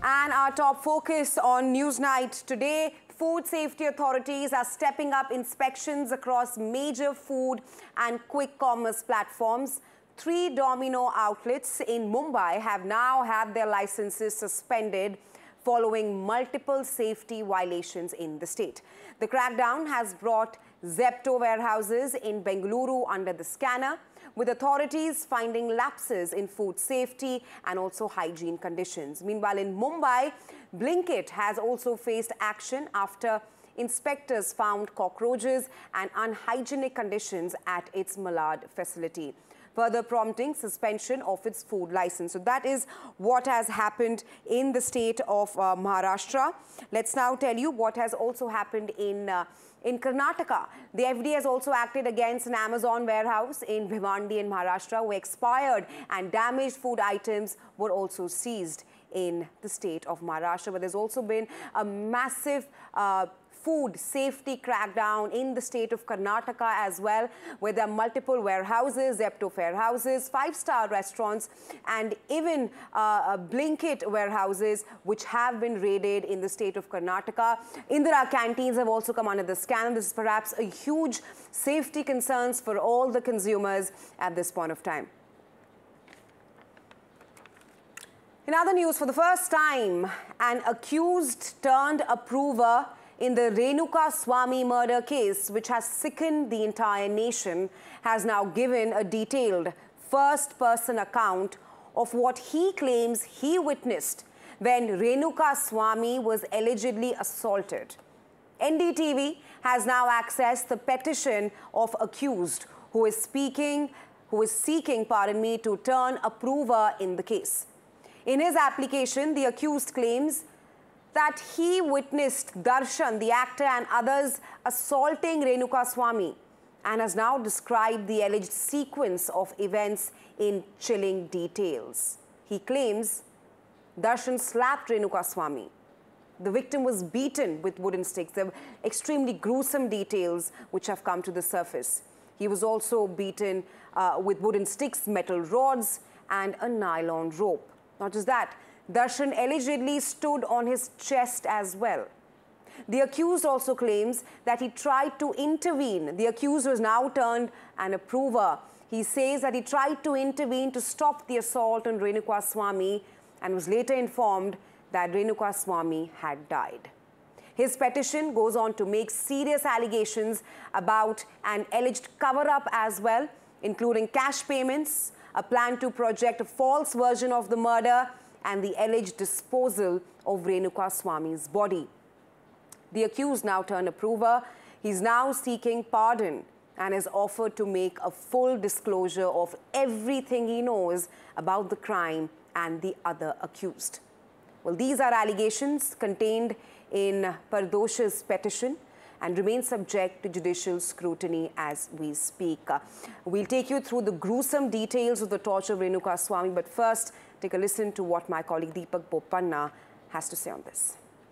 And our top focus on Newsnight today, food safety authorities are stepping up inspections across major food and quick commerce platforms. 3 Domino outlets in Mumbai have now had their licenses suspended following multiple safety violations in the state. The crackdown has brought Zepto warehouses in Bengaluru under the scanner, with authorities finding lapses in food safety and also hygiene conditions. Meanwhile, in Mumbai, Blinkit has also faced action after inspectors found cockroaches and unhygienic conditions at its Malad facility, further prompting suspension of its food license. So that is what has happened in the state of Maharashtra. Let's now tell you what has also happened in Karnataka. The FD has also acted against an Amazon warehouse in Bhiwandi in Maharashtra, where expired and damaged food items were also seized in the state of Maharashtra. But there's also been a massive food safety crackdown in the state of Karnataka as well, where there are multiple warehouses, Zepto warehouses, 5-star restaurants, and even Blinkit warehouses, which have been raided in the state of Karnataka. Indira canteens have also come under the scan. This is perhaps a huge safety concerns for all the consumers at this point of time. In other news, for the first time, an accused turned approver in the Renuka Swamy murder case, which has sickened the entire nation, has now given a detailed first-person account of what he claims he witnessed when Renuka Swamy was allegedly assaulted. NDTV has now accessed the petition of accused who is seeking, to turn approver in the case. In his application, the accused claims that he witnessed Darshan, the actor, and others assaulting Renuka Swamy, and has now described the alleged sequence of events in chilling details. He claims Darshan slapped Renuka Swamy. The victim was beaten with wooden sticks. There are extremely gruesome details which have come to the surface. He was also beaten with wooden sticks, metal rods, and a nylon rope. Not just that, Darshan allegedly stood on his chest as well. The accused also claims that he tried to intervene. The accused was now turned an approver. He says that he tried to intervene to stop the assault on Renuka Swamy and was later informed that Renuka Swamy had died. His petition goes on to make serious allegations about an alleged cover-up as well, including cash payments, a plan to project a false version of the murder, and the alleged disposal of Renuka Swamy's body. The accused now turned approver. He's now seeking pardon and has offered to make a full disclosure of everything he knows about the crime and the other accused. Well, these are allegations contained in Pardosh's petition and remain subject to judicial scrutiny as we speak. We'll take you through the gruesome details of the torture of Renuka Swamy, but first, take a listen to what my colleague Deepak Bopanna has to say on this.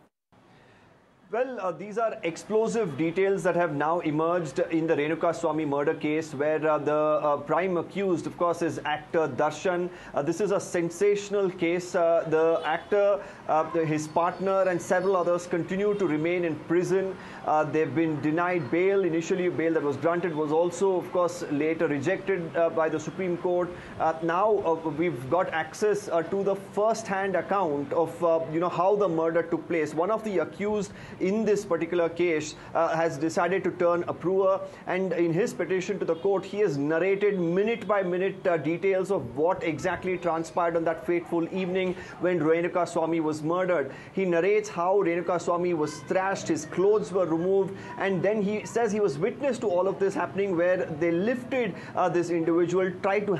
Well, these are explosive details that have now emerged in the Renuka Swamy murder case, where the prime accused, of course, is actor Darshan. This is a sensational case. The actor, his partner and several others continue to remain in prison. They've been denied bail. Initially, bail that was granted was also, of course, later rejected by the Supreme Court. Now, we've got access to the first-hand account of, how the murder took place. One of the accused in this particular case has decided to turn approver, and in his petition to the court, he has narrated minute-by-minute details of what exactly transpired on that fateful evening when Renuka Swamy was murdered. He narrates how Renuka Swamy was thrashed, his clothes were removed, and then he says he was witness to all of this happening, where they lifted this individual, tried to